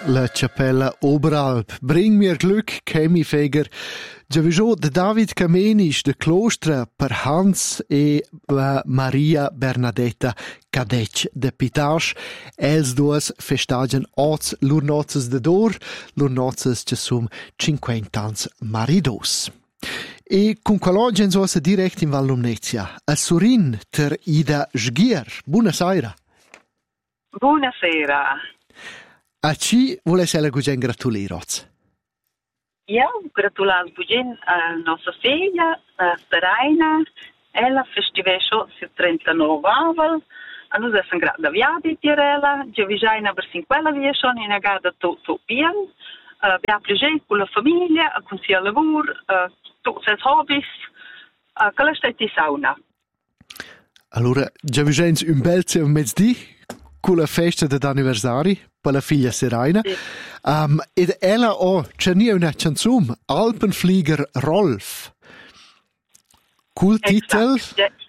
la Cappella Oberalp. Bring mir Glück, Kemi Feger. Giaviso de David Kamenisch de Klostra per Hans e Maria Bernadetta Cadec de Pitasch. Els duas festagen oz lur nozes de dor, lur nozes che sum 50 ans maridos. E con quell'oggi sono direct in Val Lumnezia, a Surin, ter Ida Sghier. Buonasera. Buonasera. A ci volesse la Gugen gratulare? Io gratulas Bugen a nostra figlia, a Staraina. Ella festivesce il 39 aval. A noi siamo grati da viadi di ella. Io vi già per 50 via sono in agada tutto bien. Abbiamo piacere con la famiglia, con il lavoro, tutti i hobby. Quella è stata sauna. Allora, già vi già un bel mezz'dì con la festa d'anniversari per la figlia Seraina. Sì. Ed ella c'è una canzone, Alpenflieger Rolf. Cool Titel?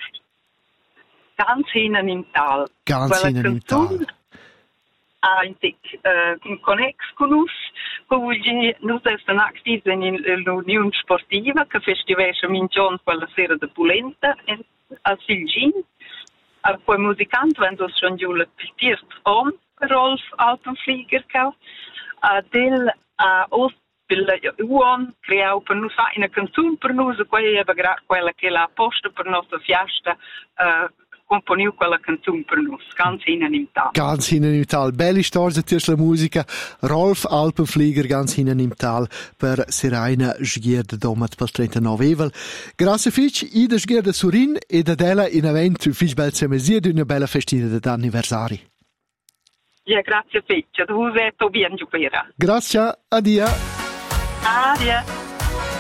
Ganz hinten im Tal. Ganz hinten im Tal. In connex con us, noi siamo attivi nell'Unione Sportiva che festivesce minchon quella sera di Polenta al Silgin. Poi musicanti vengono schon giù pistiert om Rolf Alpenflieger kau. Del UON creau per noi una canzone per noi, quella che la posta per nostra fiesta componiu quella canzone per noi, ganz hinten im Tal. Ganz hinten im Tal. Belle storia di la musica. Rolf Alpenflieger, ganz hinten im Tal, per Seraina Sghier de Domat per 39 evel. Grazie fich, Ida Sghier de Surin e da della in avent fich bel semesier d'una bella festina d'anniversari. Ja, grazie fich. Du sei to bien giupera. Grazie, adia. Adia.